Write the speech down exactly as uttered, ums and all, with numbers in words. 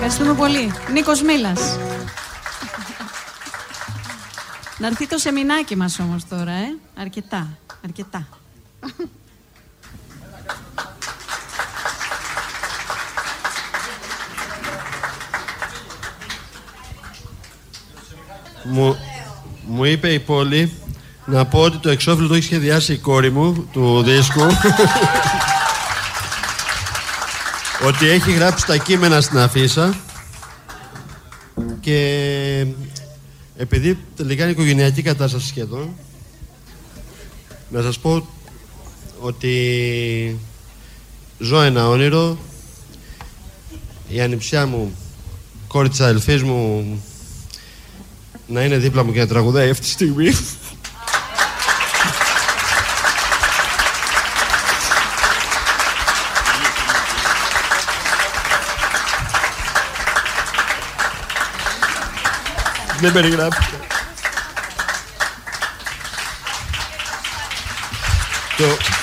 Ευχαριστούμε πολύ. Νίκος Μήλας. Να έρθει το σεμινάκι μας όμως τώρα, ε. Αρκετά, αρκετά. Μου, μου είπε η Πόλη να πω ότι το εξώφυλλο το έχει σχεδιάσει η κόρη μου του δίσκου. Ότι έχει γράψει τα κείμενα στην αφίσα. Και επειδή τελικά είναι οικογενειακή κατάσταση σχεδόν, να σας πω ότι ζω ένα όνειρο. Η ανιψιά μου, κόρη της αδελφής μου, να είναι δίπλα μου και να τραγουδάει αυτή τη στιγμή. Δεν περιγράφει. Το...